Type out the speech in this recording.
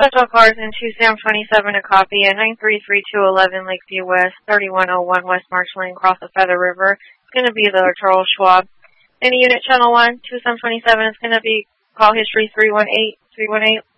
Special cars in 2 Sam 27 a copy at 933211 Lakeview West, 3101 West Marsh Lane, across the Feather River. It's going to be the Charles Schwab. Any unit channel 1, 2 Sam 27 is going to be call history 318.